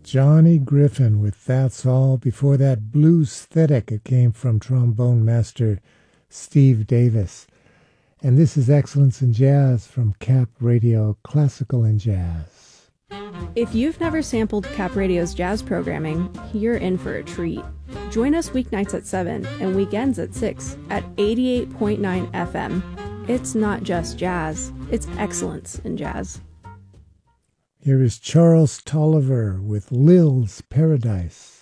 Johnny Griffin with That's All. Before that, Bluesthetic. It came from trombone master Steve Davis. And this is Excellence in Jazz from Cap Radio, Classical and Jazz. If you've never sampled Cap Radio's jazz programming, you're in for a treat. Join us weeknights at 7 and weekends at 6 at 88.9 FM. It's not just jazz, it's excellence in jazz. Here is Charles Tolliver with Lil's Paradise.